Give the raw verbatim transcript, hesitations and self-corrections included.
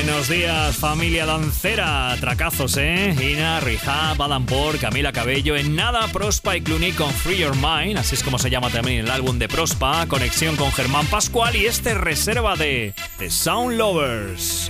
Buenos días, familia dancera. Tracazos, ¿eh? Ina, Rehab, Adam Port, Camila Cabello. En nada, Prospa y Clooney con Free Your Mind. Así es como se llama también el álbum de Prospa. Conexión con Germán Pascual y este reserva de The Sound Lovers.